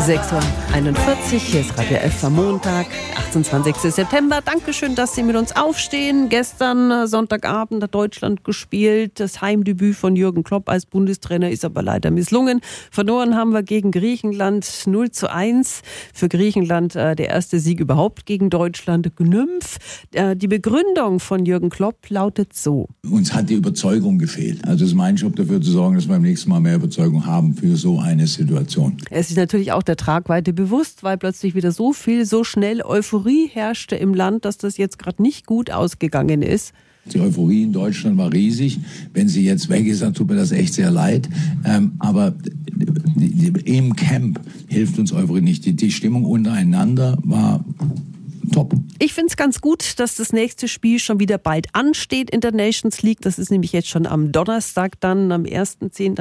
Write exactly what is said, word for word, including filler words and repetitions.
sechs Uhr einundvierzig, hier ist Radio F am Montag, achtundzwanzigsten September. Dankeschön, dass Sie mit uns aufstehen. Gestern Sonntagabend hat Deutschland gespielt. Das Heimdebüt von Jürgen Klopp als Bundestrainer ist aber leider misslungen. Verloren haben wir gegen Griechenland null zu eins. Für Griechenland äh, der erste Sieg überhaupt gegen Deutschland. Gnümpf. Äh, die Begründung von Jürgen Klopp lautet so. Uns hat die Überzeugung gefehlt. Also es ist mein Job, dafür zu sorgen, dass wir beim nächsten Mal mehr Überzeugung haben für so eine Situation. Es ist natürlich auch der Tragweite bewusst, weil plötzlich wieder so viel, so schnell Euphorie herrschte im Land, dass das jetzt gerade nicht gut ausgegangen ist. Die Euphorie in Deutschland war riesig. Wenn sie jetzt weg ist, dann tut mir das echt sehr leid. Ähm, aber im Camp hilft uns Euphorie nicht. Die, die Stimmung untereinander war top. Ich finde es ganz gut, dass das nächste Spiel schon wieder bald ansteht in der Nations League. Das ist nämlich jetzt schon am Donnerstag dann, am ersten zehnten